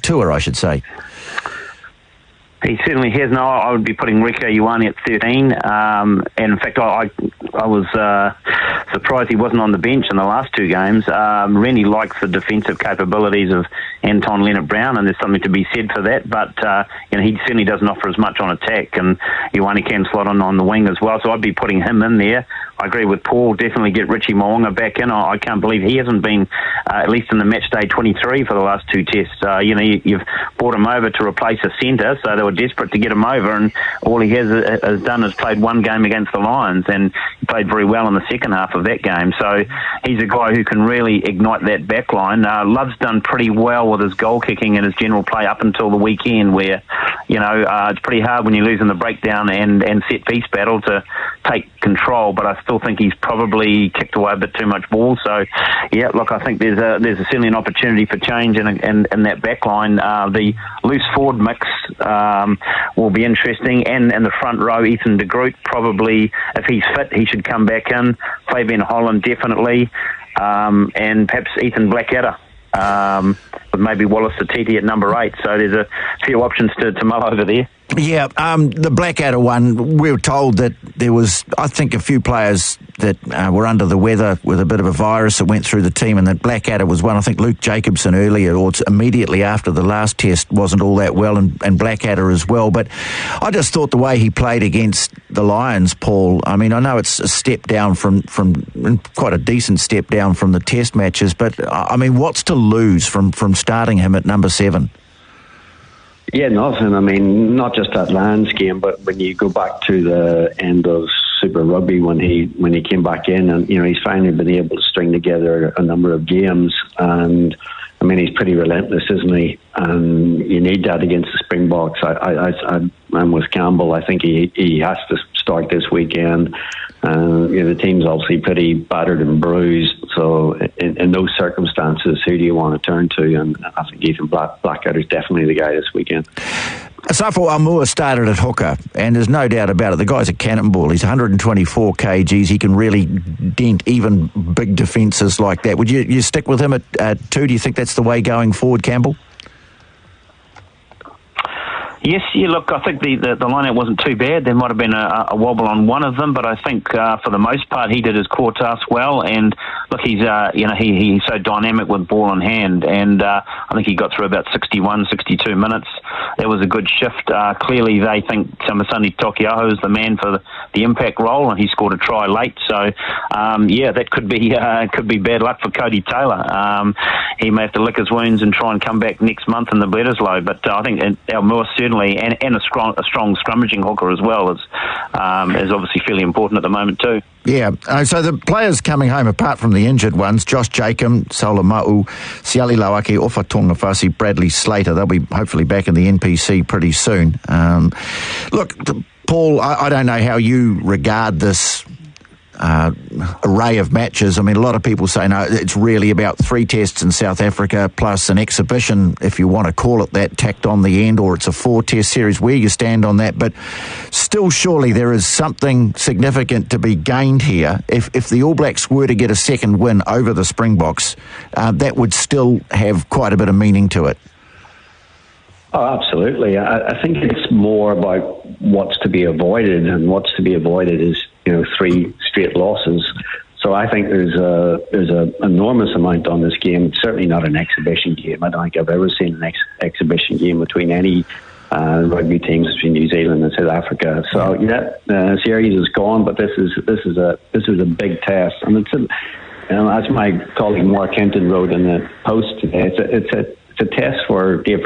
tour, I should say. He certainly has. No, I would be putting Rieko Ioane at 13. And in fact, I was surprised he wasn't on the bench in the last two games. Rennie likes the defensive capabilities of Anton Leonard-Brown, and there's something to be said for that. But he certainly doesn't offer as much on attack, and Ioane can slot on the wing as well. So I'd be putting him in there. I agree with Paul. Definitely get Richie Mo'unga back in. I can't believe he hasn't been, at least in the match day 23 for the last two tests. You've brought him over to replace a centre, so they were desperate to get him over, and all he has done is played one game against the Lions, and he played very well in the second half of that game. So he's a guy who can really ignite that back line. Love's done pretty well with his goal kicking and his general play up until the weekend, where it's pretty hard when you lose in the breakdown and set piece battle to take control, but I still think he's probably kicked away a bit too much ball. So, yeah, look, I think there's certainly an opportunity for change in that back line. The loose forward mix will be interesting, and in the front row, Ethan de Groot probably, if he's fit, he should come back in. Fabian Holland definitely, and perhaps Ethan Blackadder. With maybe Wallace Satiti at number 8. So there's a few options to mull over there. Yeah, the Blackadder one, we were told that there was, I think, a few players that were under the weather with a bit of a virus that went through the team, and that Blackadder was one. I think Luke Jacobson earlier, or immediately after the last test, wasn't all that well, and Blackadder as well. But I just thought the way he played against the Lions, Paul, I mean, I know it's a step down from quite a decent step down from the test matches, but I mean, what's to lose from starting him at number 7? Yeah, nothing. I mean, not just that Lions game, but when you go back to the end of Super Rugby when he came back in, and he's finally been able to string together a number of games, and I mean, he's pretty relentless, isn't he? And you need that against the Springboks. I'm with Campbell. I think he has to start this weekend. The team's obviously pretty battered and bruised. So in those circumstances, who do you want to turn to? And I think Ethan Blackadder is definitely the guy this weekend. Asafo Aumua started at hooker, and there's no doubt about it. The guy's a cannonball. He's 124 kgs. He can really dent even big defences like that. Would you stick with him at 2? Do you think that's the way going forward, Campbell? Yes, yeah, look, I think the lineup wasn't too bad. There might have been a wobble on one of them, but I think for the most part he did his core task well. And look, he's so dynamic with ball in hand, and I think he got through about 61, 62 minutes. That was a good shift. Clearly, they think Samisoni Taukei'aho is the man for the impact role, and he scored a try late. So, that could be bad luck for Cody Taylor. He may have to lick his wounds and try and come back next month in the Bledisloe. But I think Aumua certainly, and a strong scrummaging hooker as well, is obviously fairly important at the moment too. Yeah, so the players coming home, apart from the injured ones, Josh Jacob, Saula Ma'u, Siali Lauaki, Ofa Tongafasi, Bradley Slater, they'll be hopefully back in the NPC pretty soon. Look, Paul, I don't know how you regard this array of matches. I mean, a lot of people say, no, it's really about 3 tests in South Africa plus an exhibition, if you want to call it that, tacked on the end, or it's a 4-test series. Where you stand on that? But still, surely there is something significant to be gained here. If the All Blacks were to get a second win over the Springboks, that would still have quite a bit of meaning to it. Oh, absolutely. I think it's more about what's to be avoided, and what's to be avoided is 3 straight losses. So I think there's an enormous amount on this game. It's certainly not an exhibition game. I don't think I've ever seen an exhibition game between any rugby teams between New Zealand and South Africa. So the series is gone, but this is a big test, and it's as my colleague Mark Hinton wrote in the Post today, it's a test for Dave